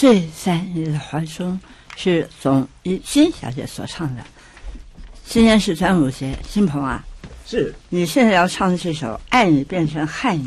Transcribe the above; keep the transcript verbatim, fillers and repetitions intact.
岁三日的怀中是总一欣小姐所唱的。今天是端午节，新鹏啊， 是你现在要唱的这首《爱你变成汉语》。